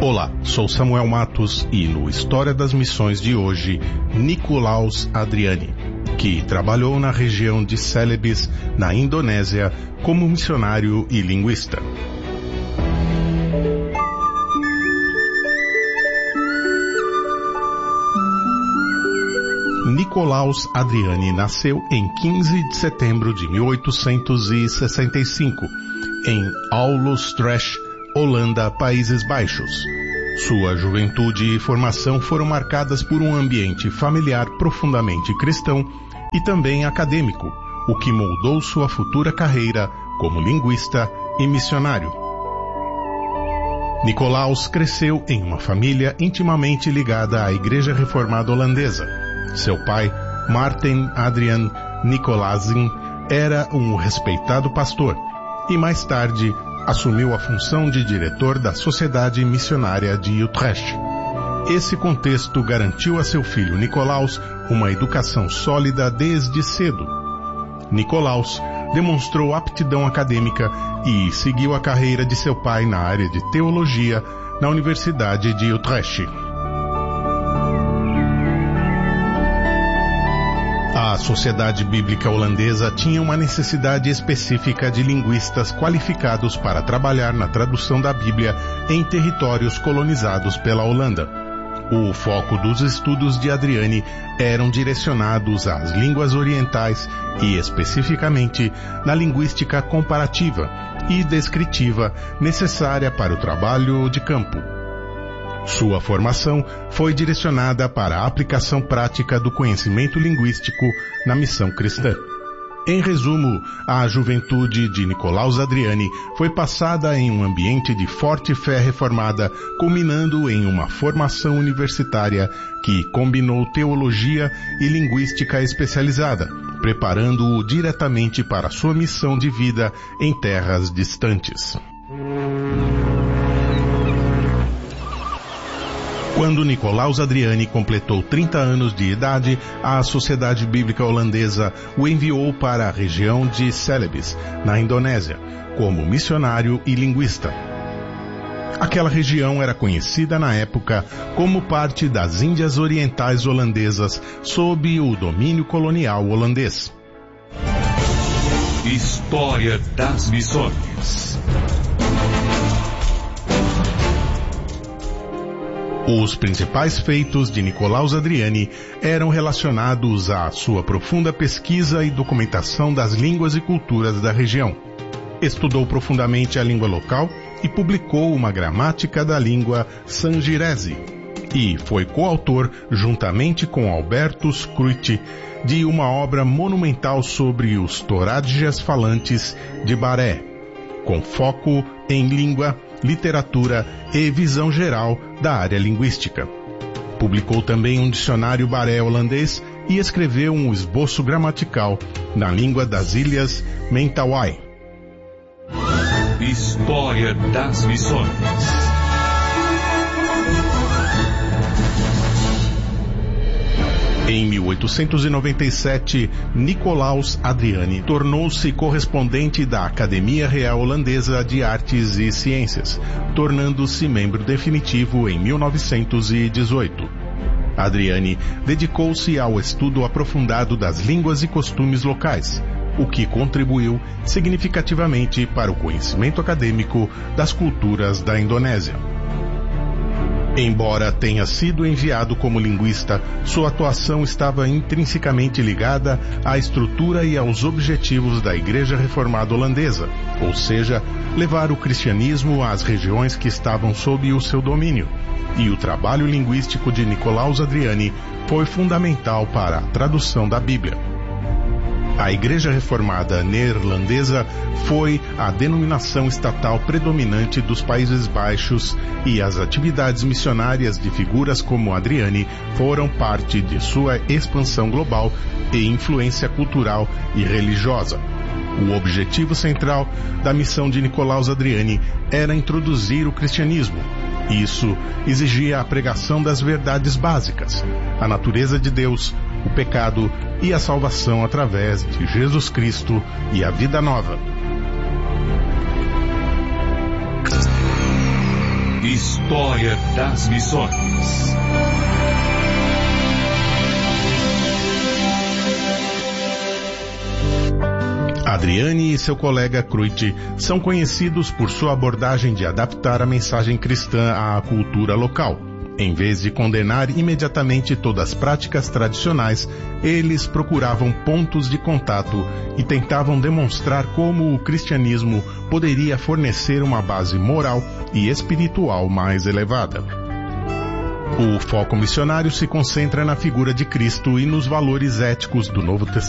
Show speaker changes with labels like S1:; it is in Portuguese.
S1: Olá, sou Samuel Matos e no História das Missões de hoje, Nicolaus Adriani, que trabalhou na região de Celebes, na Indonésia, como missionário e linguista. Nicolaus Adriani nasceu em 15 de setembro de 1865, em Aulus-Trash, Holanda, Países Baixos. Sua juventude e formação foram marcadas por um ambiente familiar profundamente cristão e também acadêmico, o que moldou sua futura carreira como linguista e missionário. Nicolaus cresceu em uma família intimamente ligada à Igreja Reformada Holandesa. Seu pai, Martin Adrian Nicolazen, era um respeitado pastor e mais tarde assumiu a função de diretor da Sociedade Missionária de Utrecht. Esse contexto garantiu a seu filho Nicolaus uma educação sólida desde cedo. Nicolaus demonstrou aptidão acadêmica e seguiu a carreira de seu pai na área de teologia na Universidade de Utrecht. A Sociedade Bíblica Holandesa tinha uma necessidade específica de linguistas qualificados para trabalhar na tradução da Bíblia em territórios colonizados pela Holanda. O foco dos estudos de Adriani eram direcionados às línguas orientais e, especificamente, na linguística comparativa e descritiva necessária para o trabalho de campo. Sua formação foi direcionada para a aplicação prática do conhecimento linguístico na missão cristã. Em resumo, a juventude de Nicolaus Adriani foi passada em um ambiente de forte fé reformada, culminando em uma formação universitária que combinou teologia e linguística especializada, preparando-o diretamente para sua missão de vida em terras distantes. Quando Nicolaus Adriani completou 30 anos de idade, a Sociedade Bíblica Holandesa o enviou para a região de Celebes, na Indonésia, como missionário e linguista. Aquela região era conhecida na época como parte das Índias Orientais Holandesas, sob o domínio colonial holandês.
S2: História das Missões.
S1: Os principais feitos de Nicolaus Adriani eram relacionados à sua profunda pesquisa e documentação das línguas e culturas da região. Estudou profundamente a língua local e publicou uma gramática da língua sangirese, e foi coautor, juntamente com Albertus Kruit, de uma obra monumental sobre os Toradjas falantes de Baré, com foco em língua, literatura e visão geral da área linguística. Publicou também um dicionário baré holandês e escreveu um esboço gramatical na língua das Ilhas Mentawai.
S2: História das Missões.
S1: Em 1897, Nicolaus Adriani tornou-se correspondente da Academia Real Holandesa de Artes e Ciências, tornando-se membro definitivo em 1918. Adriani dedicou-se ao estudo aprofundado das línguas e costumes locais, o que contribuiu significativamente para o conhecimento acadêmico das culturas da Indonésia. Embora tenha sido enviado como linguista, sua atuação estava intrinsecamente ligada à estrutura e aos objetivos da Igreja Reformada Holandesa, ou seja, levar o cristianismo às regiões que estavam sob o seu domínio. E o trabalho linguístico de Nicolaus Adriani foi fundamental para a tradução da Bíblia. A Igreja Reformada Neerlandesa foi a denominação estatal predominante dos Países Baixos e as atividades missionárias de figuras como Adriani foram parte de sua expansão global e influência cultural e religiosa. O objetivo central da missão de Nicolaus Adriani era introduzir o cristianismo. Isso exigia a pregação das verdades básicas, a natureza de Deus, o pecado e a salvação através de Jesus Cristo e a vida nova.
S2: História das Missões.
S1: Adriane e seu colega Kruit são conhecidos por sua abordagem de adaptar a mensagem cristã à cultura local. Em vez de condenar imediatamente todas as práticas tradicionais, eles procuravam pontos de contato e tentavam demonstrar como o cristianismo poderia fornecer uma base moral e espiritual mais elevada. O foco missionário se concentra na figura de Cristo e nos valores éticos do Novo Testamento.